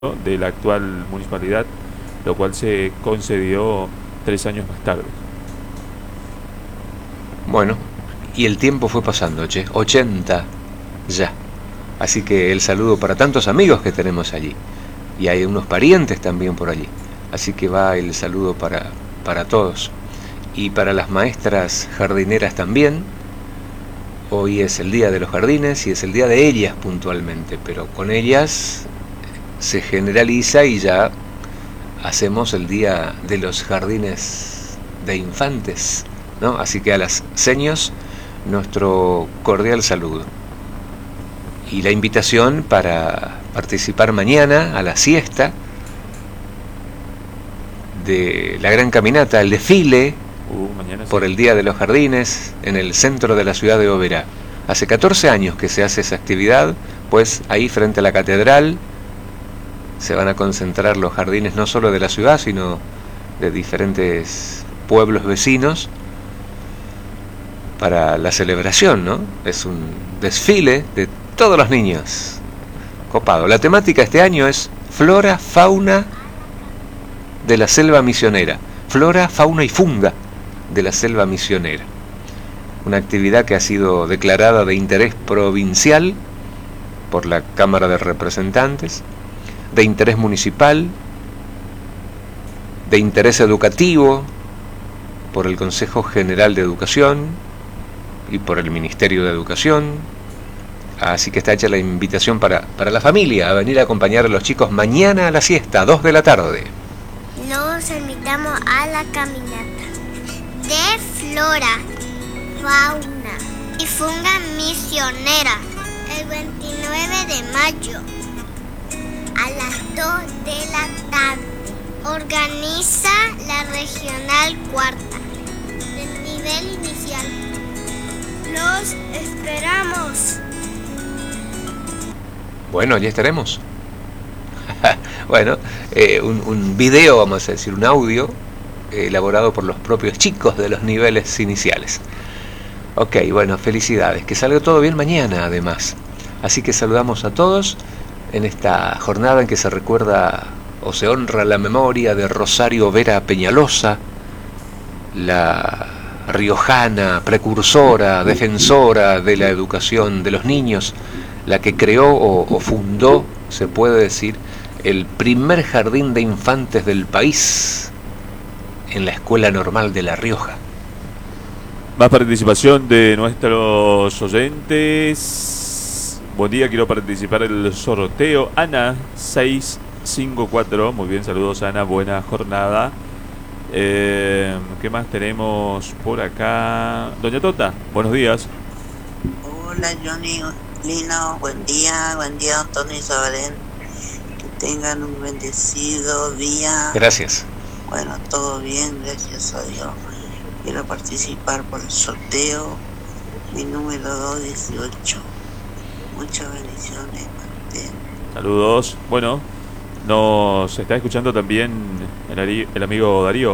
de la actual municipalidad, lo cual se concedió 3 años más tarde. Bueno, y el tiempo fue pasando, 80 ya. Así que el saludo para tantos amigos que tenemos allí. Y hay unos parientes también por allí. Así que va el saludo para todos. Y para las maestras jardineras también. Hoy es el día de los jardines y es el día de ellas puntualmente. Pero con ellas se generaliza y ya hacemos el día de los jardines de infantes, ¿no? Así que a las seños, nuestro cordial saludo. Y la invitación para participar mañana a la siesta de la gran caminata, el desfile Mañana por el Día de los Jardines en el centro de la ciudad de Oberá. Hace 14 años que se hace esa actividad, pues ahí frente a la catedral se van a concentrar los jardines no solo de la ciudad, sino de diferentes pueblos vecinos para la celebración, ¿no? Es un desfile de todos los niños. Copado. La temática este año es flora, fauna de la selva misionera. Flora, fauna y funga de la selva misionera. Una actividad que ha sido declarada de interés provincial por la Cámara de Representantes, de interés municipal, de interés educativo por el Consejo General de Educación y por el Ministerio de Educación. Así que está hecha la invitación para la familia a venir a acompañar a los chicos mañana a la siesta, 2 de la tarde. Los invitamos a la caminata de flora, fauna y funga misionera el 29 de mayo a las 2 de la tarde. Organiza la Regional Cuarta del nivel inicial. Los esperamos. Bueno, ya estaremos. Bueno, un video, vamos a decir, un audio elaborado por los propios chicos de los niveles iniciales. Ok, bueno, felicidades. Que salga todo bien mañana, además. Así que saludamos a todos en esta jornada en que se recuerda o se honra la memoria de Rosario Vera Peñalosa, la riojana, precursora, defensora de la educación de los niños, la que creó o fundó, se puede decir, el primer jardín de infantes del país en la Escuela Normal de La Rioja. Más participación de nuestros oyentes. Buen día, quiero participar en el sorteo. Ana 654. Muy bien, saludos Ana, buena jornada. ¿Qué más tenemos por acá? Doña Tota, buenos días. Hola Johnny, Lino, buen día Antonio y Sabalén. Que tengan un bendecido día. Gracias. Bueno, todo bien, gracias a Dios. Quiero participar por el sorteo, mi número 218. Muchas bendiciones. Saludos. Bueno, nos está escuchando también el amigo Darío.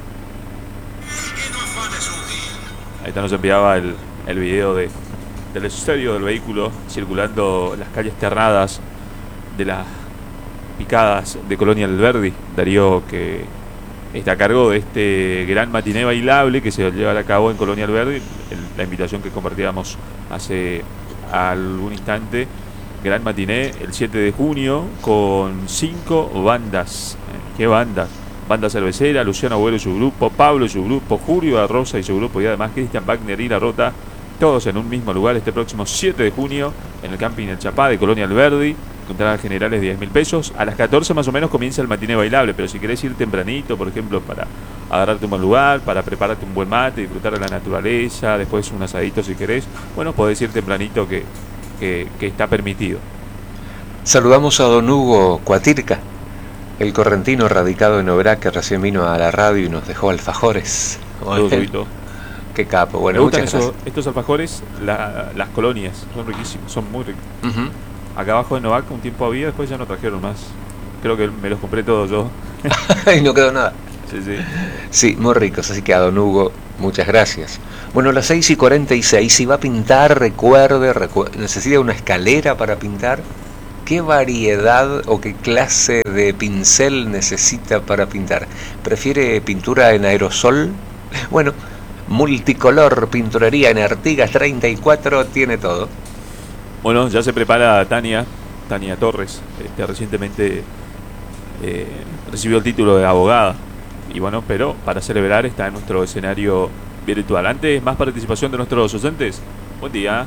Ahí está, nos enviaba el video del estéreo del vehículo circulando las calles terradas de las picadas de Colonia Alberdi. Darío, que está a cargo de este gran matiné bailable que se llevará a cabo en Colonia Alberdi. La invitación que compartíamos hace algún instante. Gran matiné el 7 de junio con 5 bandas. ¿Qué bandas? Banda Cervecera, Luciano Agüero y su grupo, Pablo y su grupo, Julio Arroza y su grupo, y además Cristian Wagner y La Rota, todos en un mismo lugar este próximo 7 de junio en el camping El Chapá de Colonia Alberdi. Entradas generales 10.000 pesos. A las 14 más o menos comienza el matiné bailable, pero si querés ir tempranito, por ejemplo, para agarrarte un buen lugar, para prepararte un buen mate, disfrutar de la naturaleza, después un asadito si querés, bueno, podés ir tempranito que está permitido. Saludamos a don Hugo Cuatirca, el correntino radicado en Oberá, que recién vino a la radio y nos dejó alfajores. Qué capo. Bueno, me gustan muchas gracias. Estos alfajores, las colonias, son riquísimos, son muy ricos. Uh-huh. Acá abajo de Novac un tiempo había, después ya no trajeron más. Creo que me los compré todos yo. Y no quedó nada. Sí. Sí, muy ricos, así que a don Hugo, muchas gracias. Bueno, a las 6:46, si va a pintar, recuerde, necesita una escalera para pintar, ¿Qué variedad o qué clase de pincel necesita para pintar? ¿Prefiere pintura en aerosol? Bueno, Multicolor Pinturería en Artigas 34 tiene todo. Bueno, ya se prepara Tania Torres. Recientemente recibió el título de abogada. Y bueno, pero para celebrar está en nuestro escenario virtual. Antes, más participación de nuestros oyentes. Buen día.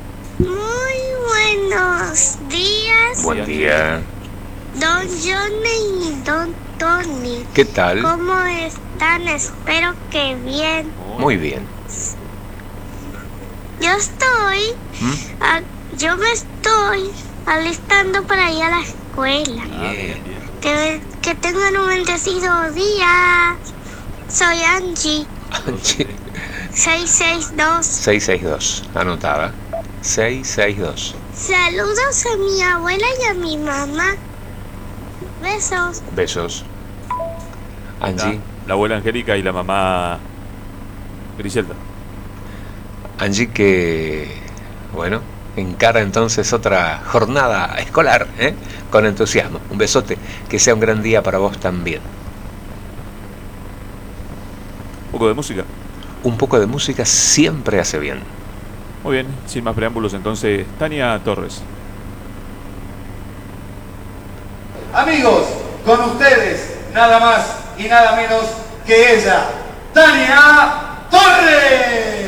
Muy buenos días, Buen día. don Johnny y don Tony. ¿Qué tal? ¿Cómo están? Espero que bien. Muy bien. Yo me estoy alistando para ir a la escuela. Que tengan un bendecido día. Soy Angie. Angie. 662. 662, anotada. 662. Saludos a mi abuela y a mi mamá. Besos. Besos. Angie. La abuela Angélica y la mamá Griselda. Angie que, bueno, encara entonces otra jornada escolar, con entusiasmo. Un besote, que sea un gran día para vos también. Un poco de música. Un poco de música siempre hace bien. Muy bien, sin más preámbulos entonces, Tania Torres. Amigos, con ustedes, nada más y nada menos que ella, Tania Torres.